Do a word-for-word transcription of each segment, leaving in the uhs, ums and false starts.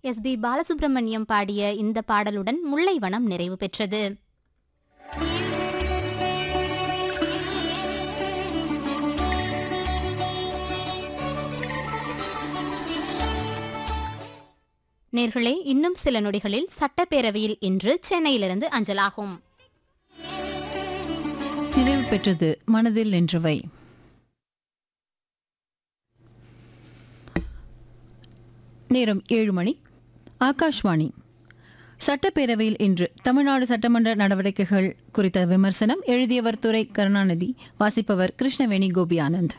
S B Balasubramaniam பாடிய இந்த பாடலுடன் முல்லைவனம் நிறைவு பெற்றது. நேர்களே, இன்னும் சில நொடிகளில் சட்டப்பேரவையில் இன்று சென்னையிலிருந்து அஞ்சலாகும். நிறைவு பெற்றது மனதில் நின்றவை. நேரம் ஏழு மணி. ஆகாஷ்வாணி. சட்டப்பேரவையில் இன்று தமிழ்நாடு சட்டமன்ற நடவடிக்கைகள் குறித்த விமர்சனம். எழுதியவர் துரை கருணாநிதி. வாசிப்பவர் கிருஷ்ணவேணி கோபி ஆனந்த்.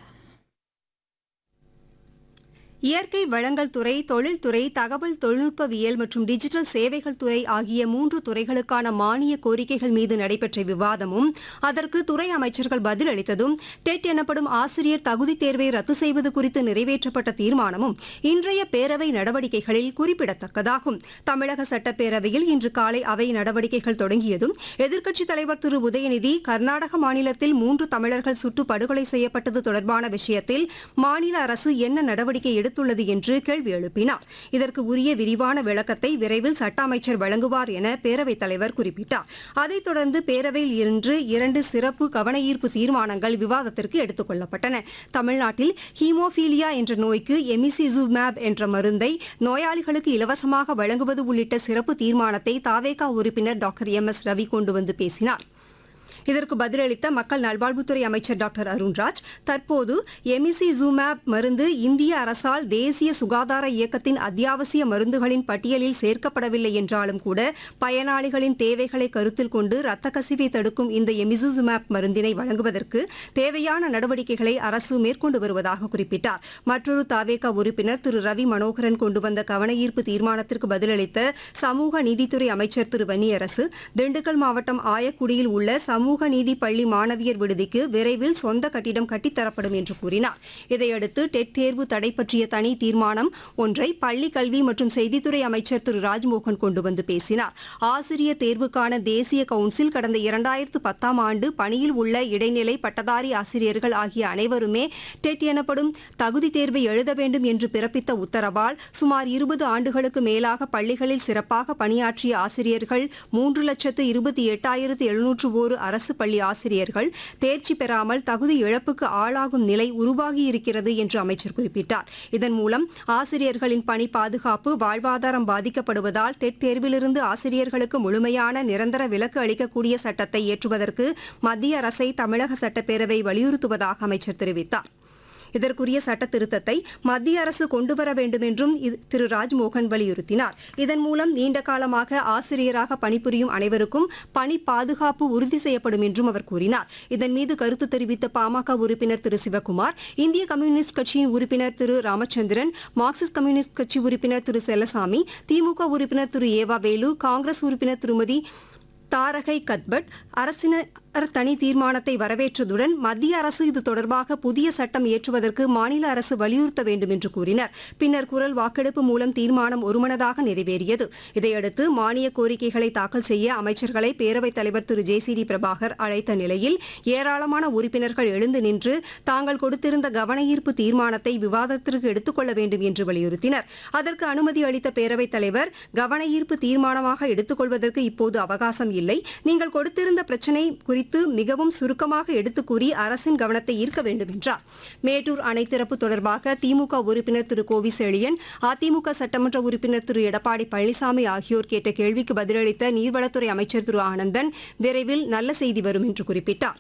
இயற்கை வளங்கள் துறை, தொழில்துறை, தகவல் தொழில்நுட்பவியல் மற்றும் டிஜிட்டல் சேவைகள் துறை ஆகிய மூன்று துறைகளுக்கான மானிய கோரிக்கைகள் மீது நடைபெற்ற விவாதமும் அதற்கு துறை அமைச்சர்கள் பதிலளித்ததும் டெட் எனப்படும் ஆசிரியர் தகுதித் தேர்வை ரத்து செய்வது குறித்து நிறைவேற்றப்பட்ட தீர்மானமும் இன்றைய பேரவை நடவடிக்கைகளில் குறிப்பிடத்தக்கதாகும். தமிழக சட்டப்பேரவையில் இன்று காலை அவை நடவடிக்கைகள் தொடங்கியதும் எதிர்க்கட்சித் தலைவர் திரு உதயநிதி கர்நாடக மாநிலத்தில் மூன்று தமிழர்கள் சுட்டு படுகொலை செய்யப்பட்டது தொடர்பான விஷயத்தில் மாநில அரசு என்ன நடவடிக்கை எடுத்து உள்ளது என்று கேள்வி எழுப்பினார். இதற்கு உரிய விரிவான விளக்கத்தை விரைவில் சட்ட அமைச்சர் வழங்குவார் என பேரவைத் தலைவர் குறிப்பிட்டார். அதைத் தொடர்ந்து பேரவையில் இன்று இரண்டு சிறப்பு கவனஈர்ப்பு தீர்மானங்கள் விவாதத்திற்கு எடுத்துக் கொள்ளப்பட்டன. தமிழ்நாட்டில் ஹீமோபீலியா என்ற நோய்க்கு எமிசிசூமேப் என்ற மருந்தை நோயாளிகளுக்கு இலவசமாக வழங்குவது உள்ளிட்ட சிறப்பு தீர்மானத்தை தாவேகா உறுப்பினர் டாக்டர் எம் எஸ் ரவி கொண்டு வந்து பேசினார். இதற்கு பதிலளித்த மக்கள் நல்வாழ்வுத்துறை அமைச்சர் டாக்டர் அருண்ராஜ், தற்போது எமிசிசூமேப் மருந்து இந்திய அரசால் தேசிய சுகாதார இயக்கத்தின் அத்தியாவசிய மருந்துகளின் பட்டியலில் சேர்க்கப்படவில்லை என்றாலும் கூட பயனாளிகளின் தேவைகளை கருத்தில் கொண்டு இரத்த கசிவை தடுக்கும் இந்த எமிசிசூமேப் மருந்தினை வழங்குவதற்கு தேவையான நடவடிக்கைகளை அரசு மேற்கொண்டு வருவதாக குறிப்பிட்டார். மற்றொரு தாவேகா உறுப்பினர் திரு ரவி மனோகரன் கொண்டு வந்த கவனஈர்ப்பு தீர்மானத்திற்கு பதிலளித்த சமூக நீதித்துறை அமைச்சர் திரு வன்னியரசு, திண்டுக்கல் மாவட்டம் ஆயக்குடியில் உள்ள சமூக சமூக நீதி பள்ளி மாணவியர் விடுதிக்கு விரைவில் சொந்த கட்டிடம் கட்டித்தரப்படும் என்று கூறினார். இதையடுத்து டெட் தேர்வு தடை பற்றிய தனி தீர்மானம் ஒன்றை பள்ளி கல்வி மற்றும் செய்தித்துறை அமைச்சர் திரு ராஜ்மோகன் கொண்டு வந்து பேசினார். ஆசிரியர் தேர்வுக்கான தேசிய கவுன்சில் கடந்த இரண்டாயிரத்து பத்தாம் ஆண்டு பணியில் உள்ள இடைநிலை பட்டதாரி ஆசிரியர்கள் ஆகிய அனைவருமே டெட் எனப்படும் தகுதி தேர்வை எழுத வேண்டும் என்று பிறப்பித்த உத்தரவால் சுமார் இருபது ஆண்டுகளுக்கு மேலாக பள்ளிகளில் சிறப்பாக பணியாற்றிய ஆசிரியர்கள் மூன்று லட்சத்து இருபத்தி எட்டாயிரத்து எழுநூற்று ஒரு அரசு பள்ளி ஆசிரியர்கள் தேர்ச்சி பெறாமல் தகுதி இழப்புக்கு ஆளாகும் நிலை உருவாகியிருக்கிறது என்று அமைச்சர் குறிப்பிட்டார். இதன் மூலம் ஆசிரியர்களின் பணி பாதுகாப்பு, வாழ்வாதாரம் பாதிக்கப்படுவதால் டெட் தேர்விலிருந்து ஆசிரியர்களுக்கு முழுமையான நிரந்தர விலக்கு அளிக்கக்கூடிய சட்டத்தை இயற்றுவதற்கு மத்திய அரசை தமிழக சட்டப்பேரவை வலியுறுத்துவதாக அமைச்சர் தெரிவித்தார். இதற்குரிய சட்ட திருத்தத்தை மத்திய அரசு கொண்டுவர வேண்டும் என்றும் திரு ராஜ்மோகன் வலியுறுத்தினார். இதன் மூலம் நீண்ட காலமாக ஆசிரியராக பணிபுரியும் அனைவருக்கும் பணி பாதுகாப்பு உறுதி செய்யப்படும் என்றும் அவர் கூறினார். இதன் மீது கருத்து தெரிவித்த பாமக உறுப்பினர் திரு சிவக்குமார், இந்திய கம்யூனிஸ்ட் கட்சியின் உறுப்பினர் திரு ராமச்சந்திரன், மார்க்சிஸ்ட் கம்யூனிஸ்ட் கட்சி உறுப்பினர் திரு செல்லசாமி, திமுக உறுப்பினர் திரு ஏவா வேலு, காங்கிரஸ் உறுப்பினர் திருமதி தாரகை கத்பட் அரசினர் தனி தீர்மானத்தை வரவேற்றதுடன் மத்திய அரசு இது தொடர்பாக புதிய சட்டம் இயற்றுவதற்கு மாநில அரசு வலியுறுத்த வேண்டும் என்று கூறினர். பின்னர் குரல் வாக்கெடுப்பு மூலம் தீர்மானம் ஒருமனதாக நிறைவேறியது. இதையடுத்து மானிய கோரிக்கைகளை தாக்கல் செய்ய அமைச்சர்களை பேரவைத் தலைவர் திரு ஜே சி டி பிரபாகர் அழைத்த நிலையில் ஏராளமான உறுப்பினர்கள் எழுந்து நின்று தாங்கள் கொடுத்திருந்த கவனஈர்ப்பு தீர்மானத்தை விவாதத்திற்கு எடுத்துக் கொள்ள வேண்டும் என்று வலியுறுத்தினர். அதற்கு அனுமதி அளித்த பேரவைத் தலைவர், கவனஈர்ப்பு தீர்மானமாக எடுத்துக் கொள்வதற்கு இப்போது அவகாசம் இல்லை, நீங்கள் கொடுத்திருந்த பிரச்சினை குறித்து மிகவும் சுருக்கமாக எடுத்துக் கூறி அரசின் கவனத்தை ஈர்க்க வேண்டும் என்றார். மேட்டூர் அணை திறப்பு தொடர்பாக திமுக உறுப்பினர் திரு கோவி செழியன், அதிமுக சட்டமன்ற உறுப்பினர் திரு எடப்பாடி பழனிசாமி ஆகியோர் கேட்ட கேள்விக்கு பதிலளித்த நீர்வளத்துறை அமைச்சர் திரு ஆனந்தன், விரைவில் நல்ல செய்தி வரும் என்று குறிப்பிட்டார்.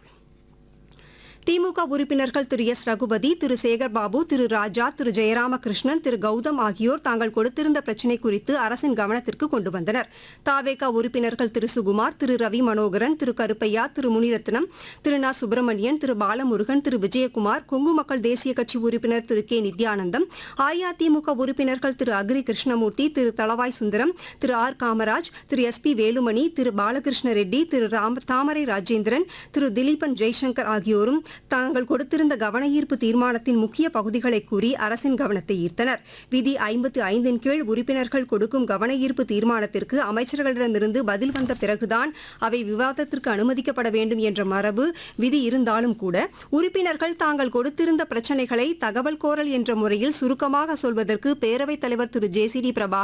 திமுக உறுப்பினர்கள் திரு எஸ் ரகுபதி, திரு சேகர்பாபு, திரு ராஜா, திரு ஜெயராமகிருஷ்ணன், திரு கௌதம் ஆகியோர் தாங்கள் கொடுத்திருந்த பிரச்சினை குறித்து அரசின் கவனத்திற்கு கொண்டு வந்தனர். தாவேகா உறுப்பினர்கள் திரு சுகுமார், திரு ரவி மனோகரன், திரு கருப்பையா, திரு முனிரத்னம், திரு நா சுப்பிரமணியன், திரு பாலமுருகன், திரு விஜயகுமார், கொங்கு மக்கள் தேசிய கட்சி உறுப்பினர் திரு கே நித்யானந்தம், அஇஅதிமுக உறுப்பினர்கள் திரு அக்ரி கிருஷ்ணமூர்த்தி, திரு தளவாய் சுந்தரம், திரு ஆர் காமராஜ், திரு எஸ் பி வேலுமணி, திரு பாலகிருஷ்ண ரெட்டி, திரு தாமரை ராஜேந்திரன், திரு திலீபன் ஜெய்சங்கர் ஆகியோரும் தாங்கள் கொடுத்திருந்த கவனஈர்ப்பு தீர்மானத்தின் முக்கிய பகுதிகளை கூறி அரசின் கவனத்தை ஈர்த்தனர். விதி ஐம்பத்து ஐந்தின் கீழ் உறுப்பினர்கள் கொடுக்கும் கவனஈர்ப்பு தீர்மானத்திற்கு அமைச்சர்களிடமிருந்து பதில் வந்த பிறகுதான் அவை விவாதத்திற்கு அனுமதிக்கப்பட வேண்டும் என்ற மரபு விதி இருந்தாலும் கூட உறுப்பினர்கள் தாங்கள் கொடுத்திருந்த பிரச்சினைகளை தகவல் கோரல் என்ற முறையில் சுருக்கமாக சொல்வதற்கு பேரவைத் தலைவர் திரு ஜே சி டி பிரபா